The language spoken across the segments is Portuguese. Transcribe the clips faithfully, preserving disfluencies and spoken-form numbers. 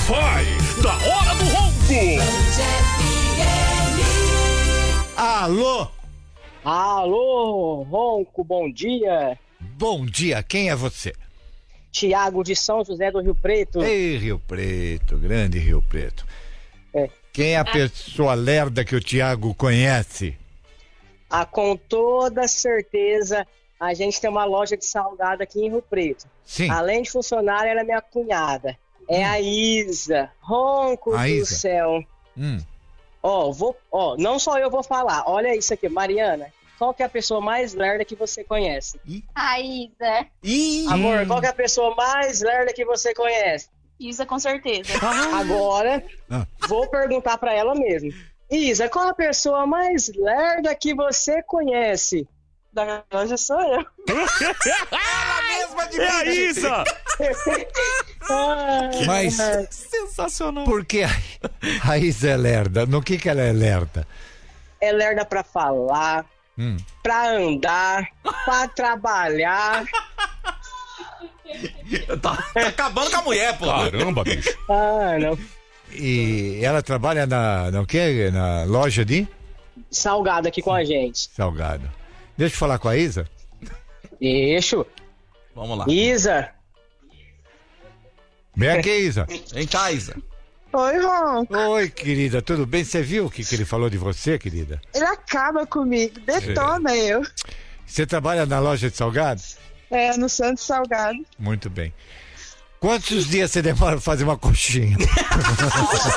Wi-Fi da Hora do Ronco. Alô? Alô, Ronco, bom dia. Bom dia, quem é você? Tiago de São José do Rio Preto. Ei, Rio Preto, grande Rio Preto. É. Quem é a pessoa lerda que o Tiago conhece? Ah, com toda certeza, a gente tem uma loja de salgado aqui em Rio Preto. Sim. Além de funcionária, ela é minha cunhada. É a Isa. Ronco A do Isa. céu. Hum. Ó, vou, ó, não só eu vou falar. Olha isso aqui, Mariana. Qual que é a pessoa mais lerda que você conhece? A Isa. Ih, Amor, qual que é a pessoa mais lerda que você conhece? Isa, com certeza. Agora, Ah. vou perguntar pra ela mesmo. Isa, qual a pessoa mais lerda que você conhece? Da loja sou eu. É a Isa. Ah, Mas sensacional. por que a- a Isa é lerda? No que que ela é lerda? é lerda pra falar, Hum. pra andar, pra trabalhar. Tá, tá acabando com a mulher, pô. Caramba, bicho. Ah, não. E ela trabalha na, no quê? Na loja de Salgado aqui com a gente. salgado. Deixa eu falar com a Isa. Deixa. Vamos lá. Isa. Vem aqui, Isa. Vem cá, Isa. Oi, Ronco. Oi, querida, tudo bem? Você viu o que, que ele falou de você, querida? Ele acaba comigo, detona eu. Você trabalha na loja de salgados? É, no Santos Salgado. Muito bem. Quantos dias você demora pra fazer uma coxinha?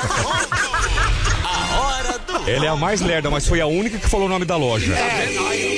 Ela é a mais lerda, mas foi a única que falou o nome da loja. É,